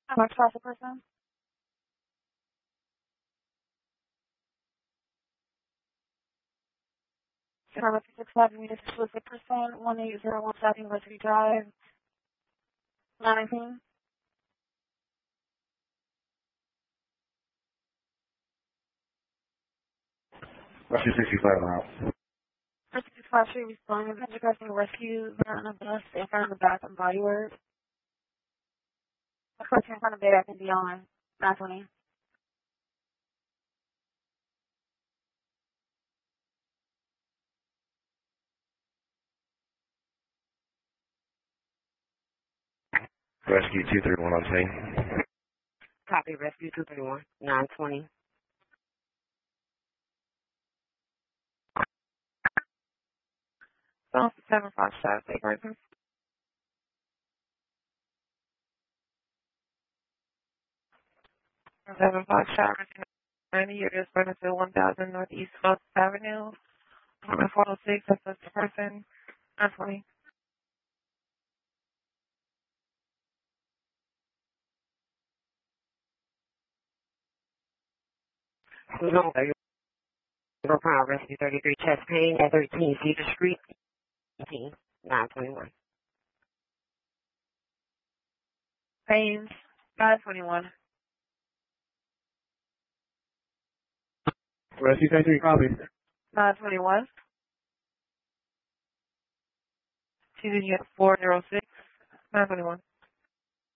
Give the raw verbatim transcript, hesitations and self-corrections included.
How much cost a person? Charlotte six five Unit Explicit Percent, one eight zero one South University Drive, nineteen. Rescue sixty-five out. Rescue sixty-five Street responding to requesting rescue on a bus in front of the Bath and Body Works. A person in front of Bed and Beyond, nine twenty. Rescue two three one on scene. Copy, Rescue two three one, nine twenty. Phone seven five seven, take person. seven five seven, ninety years, Springfield one thousand Northeast West Avenue, apartment four oh six, that's the person, nine twenty. No, Zero Pound Rescue thirty-three Chest Pain at thirteen Cedar Street, eighteen, nine twenty-one. Pains, nine twenty-one. Rescue thirty-three, copy. nine twenty-one. T V four oh six, nine twenty-one.